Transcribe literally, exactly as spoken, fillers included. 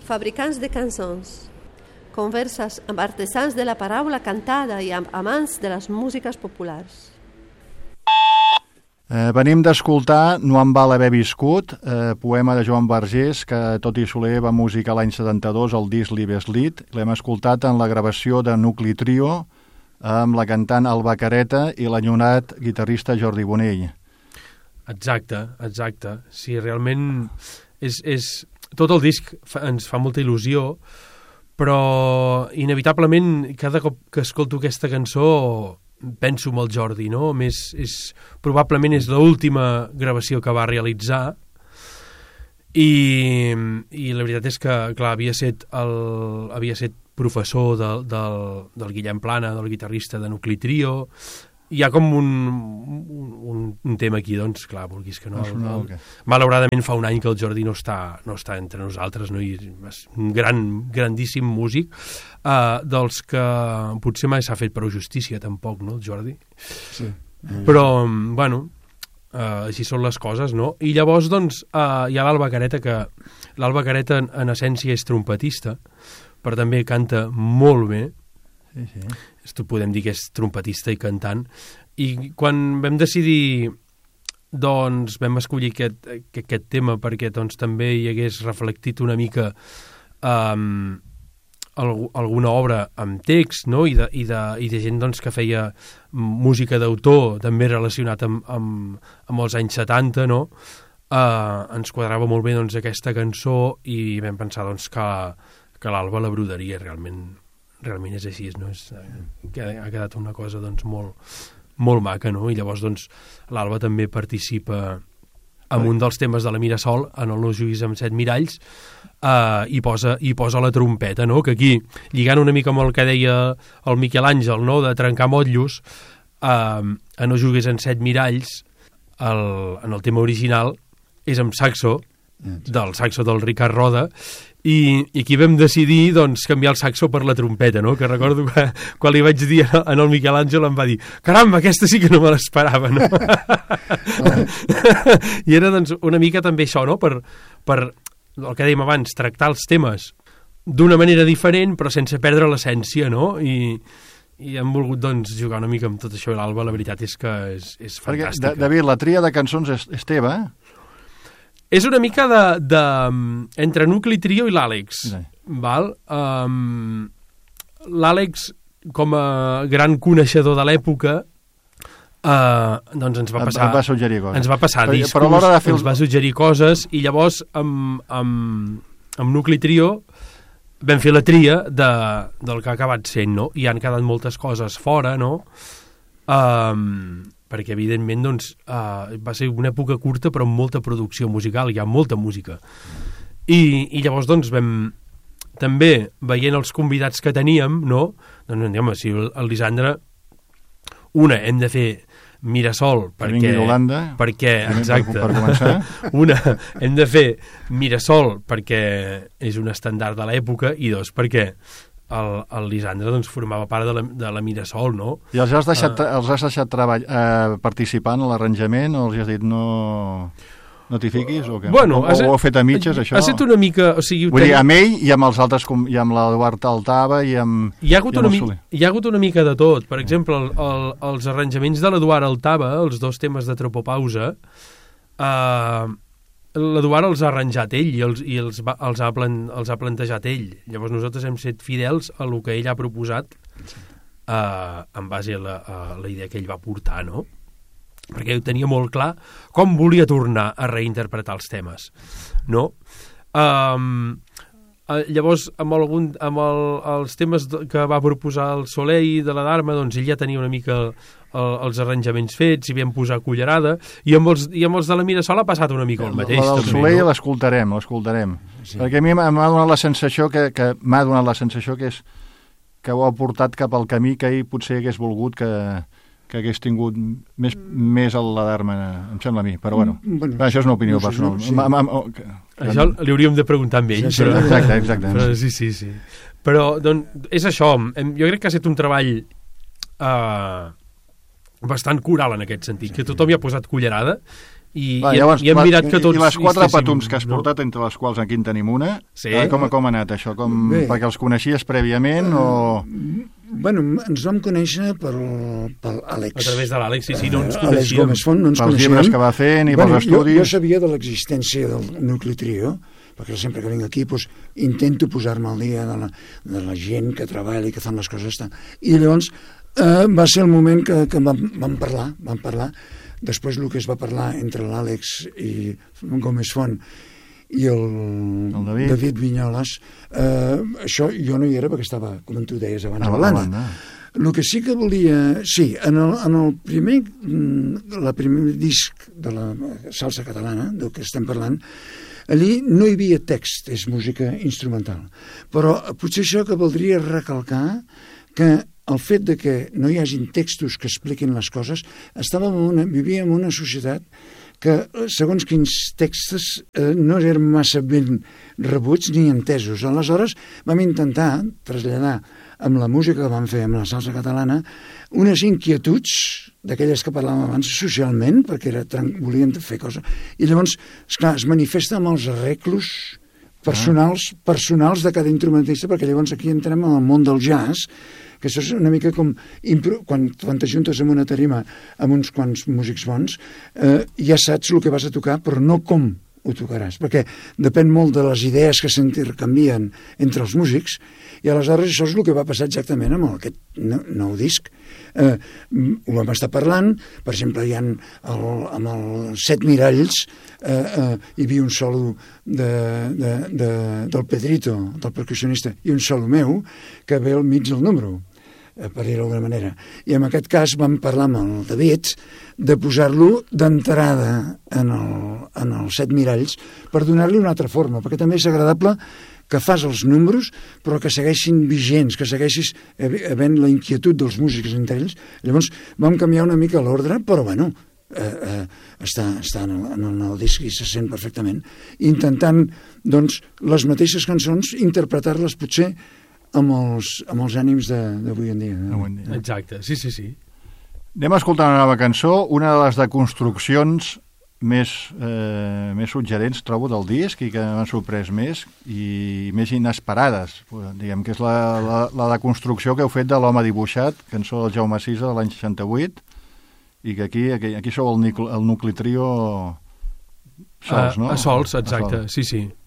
fabricants de cançons, converses amb artesans de la paraula cantada i amb amants de les músiques populars. Eh, venim d'escoltar No em val haver viscut, eh, poema de Joan Vergés, que tot i Soler va musicar l'any setanta-dos al disc Lives Lit. L'hem escoltat en la gravació de Nucli Trio amb la cantant Alba Careta i l'enyorat guitarrista Jordi Bonell. Exacte, exacte. Sí, realment és, és... tot el disc fa, ens fa molta il·lusió, però inevitablement cada cop que escolto aquesta cançó penso en el Jordi, no? Més, és, probablement és l'última gravació que va realitzar i, i la veritat és que, clar, havia set, el, havia set professor de, del, del Guillem Plana, del guitarrista de Nucli Trio. Hi ha com un, un, un tema aquí, doncs, clar, vulguis que no... El, el, malauradament fa un any que el Jordi no està, no està entre nosaltres, no? I és un gran, grandíssim músic, uh, dels que potser mai s'ha fet prou justícia, tampoc, no, el Jordi? Sí. Però, bueno, uh, així són les coses, no? I llavors, doncs, uh, hi ha l'Alba Careta, que l'Alba Careta, en, en essència, és trompetista, però també canta molt bé. Sí, sí. Esto podem dir que és trompetista i cantant, i quan vam decidir, doncs vam escollir aquest, aquest tema perquè doncs, també hi hagués reflectit una mica um, alguna obra amb text, no? I, de, i, de, i de gent doncs, que feia música d'autor també relacionat amb, amb, amb els anys setanta, no? Uh, ens quadrava molt bé doncs, aquesta cançó i vam pensar doncs, que, que l'Alba la brodaria realment. Realment és així, no? És, que ha quedat una cosa doncs, molt, molt maca, no? I llavors doncs, l'Alba també participa en un dels temes de la Mirasol, en el No juguis amb set miralls, eh, i, posa, i posa la trompeta, no? Que aquí, lligant una mica amb el que deia el Miquel Àngel, no? De trencar motllos, eh, a No juguis amb set miralls, el, en el tema original, és amb saxo, del saxo del Ricard Roda, i, i aquí vam decidir doncs, canviar el saxo per la trompeta, no? Que recordo que quan li vaig dir en el Miquel Àngel em va dir, caramba, aquesta sí que no me l'esperava, no? I era doncs, una mica també això, no? Per, per el que dèiem abans, tractar els temes d'una manera diferent però sense perdre l'essència, no? I, i hem volgut doncs, jugar una mica amb tot això i l'Alba, la veritat és que és, és fantàstica. Perquè, David, la tria de cançons és, és teva, eh? És una mica de, de entre Nucli Trio i l'Àlex, sí. Val? Um, l'Àlex, com a gran coneixedor de l'època, uh, doncs ens va passar... Em va suggerir coses. Ens va passar però, discos, però a l'hora de fer... ens va suggerir coses, i llavors amb, amb, amb Nucli Trio vam fer la tria de, del que ha acabat sent, no? I han quedat moltes coses fora, no? Um, perquè evidentment doncs, uh, va ser una època curta però amb molta producció musical, hi ha molta música i, i llavors doncs vam també veient els convidats que teníem, no? Doncs home, si el, el Lisandre una, hem de fer Mirasol perquè, perquè exacte, per, per començar. Una, hem de fer Mirasol perquè és un estàndard de l'època i dos, perquè el, el Lisandre doncs, formava part de la, de la Mirasol, no? I els has deixat, uh, els has deixat treball, eh, participant en l'arranjament o els has dit no, no t'hi fiquis? O, què? Bueno, o, o ho heu fet a mitges, això? Ha estat una mica... O sigui, Vull ten... dir, amb ell i amb els altres, i amb l'Eduard Altava i amb, hi ha hagut i amb una el Soler. Mi... Hi ha hagut una mica de tot. Per exemple, el, el, els arranjaments de l'Eduard Altava, els dos temes de Tropopausa, eh, l'Eduard els ha arranjat ell i, els, i els, va, els, ha plan, els ha plantejat ell. Llavors nosaltres hem set fidels a el que ell ha proposat eh, en base a la, a la idea que ell va portar, no? Perquè ell tenia molt clar com volia tornar a reinterpretar els temes, no? Um, llavors, amb, algun, amb el, els temes que va proposar el Soler i de la Dharma, doncs ell ja tenia una mica el, el, els arranjaments fets, hi vam posar cullerada, i amb els, i amb els de la Mirasol ha passat una mica el mateix. La del també, Soler no? l'escoltarem, l'escoltarem. Sí. Perquè a mi m'ha donat la sensació que, que m'ha donat la sensació que és que ho ha portat cap al camí que ell potser hagués volgut que que hagués tingut més, més a la Dharma, em sembla a mi, però bueno, bueno això és una opinió no sé, personal. No, sí. ma, ma, ma, que, això li hauríem de preguntar amb ell. Sí, sí, però, exacte, exacte. Però, sí, sí, sí. Però, doncs, és això. Jo crec que ha estat un treball uh, bastant coral en aquest sentit, que tothom hi ha posat cullerada i, Va, i, llavors, i hem mirat que tots... I les quatre estéssim, patums que has no? portat, entre les quals aquí en tenim una, Sí. eh, com, com ha anat això? Com, perquè els coneixies prèviament o...? Bueno, ens vam conèixer per, per Àlex. A través de l'Àlex, sí, sí, no ens Uh, Àlex coneixíem. Gómez Font, no ens Pels coneixíem. llibres que va fent i bueno, pels estudis... Jo, jo sabia de l'existència del Nucli Trio, perquè sempre que vinc aquí doncs, intento posar-me al dia de la, de la gent que treballa i que fan les coses. I llavors eh, va ser el moment que, que vam, vam parlar, vam parlar. Després el que es va parlar entre l'Àlex i Gómez Font i el, el David. David Vinyoles, eh, això jo no hi era perquè estava, com tu deies abans, A a la l'Anna. banda. El que sí que volia... Sí, en el, en el primer, la primer disc de la salsa catalana, del que estem parlant, allí no hi havia text, és música instrumental. Però potser això que voldria recalcar que el fet de que no hi hagin textos que expliquin les coses, estàvem en una, vivíem en una societat que, segons quins textos, eh, no eren massa ben rebuts ni entesos. Aleshores, vam intentar traslladar amb la música que vam fer amb la salsa catalana unes inquietuds d'aquelles que parlàvem abans socialment, perquè era tran- volíem fer coses. I llavors, esclar, es manifesta amb els arreglos personals, personals de cada instrumentista, perquè llavors aquí entrem en el món del jazz, que això és una mica com impro- quan, quan t'ajuntes amb una tarima amb uns quants músics bons, eh, ja saps el que vas a tocar, però no com ho tocaràs, perquè depèn molt de les idees que s'intercanvien entre els músics, i aleshores això és el que va passar exactament amb aquest nou, nou disc. Eh, ho vam estar parlant, per exemple, hi ha el, amb els Set Miralls, eh, eh, hi havia un solo de, de, de, del Pedrito, del percussionista, i un solo meu, que ve al mig del número, eh, per dir-ho d'alguna manera. I en aquest cas vam parlar amb el David de posar-lo d'entrada en el, en els Set Miralls per donar-li una altra forma, perquè també és agradable que fas els números però que segueixin vigents, que segueixis havent la inquietud dels músics entre ells. Llavors vam canviar una mica l'ordre, però bueno, eh, eh, està, està en, el, en el nou disc i se sent perfectament, intentant doncs les mateixes cançons interpretar-les potser amb els, amb els ànims d'avui en dia. Avui en dia. Exacte, sí, sí, sí. Anem a escoltar una nova cançó, una de les deconstruccions més, eh, més suggerents, trobo, del disc i que m'han sorprès més i més inesperades. Diguem que és la, la, la deconstrucció que heu fet de l'Home dibuixat, cançó del Jaume Sisa de l'any seixanta-vuit, i que aquí, aquí, aquí sou el, el Nucli Trio sols, uh, no? A sols, exacte, a sols. sí, sí.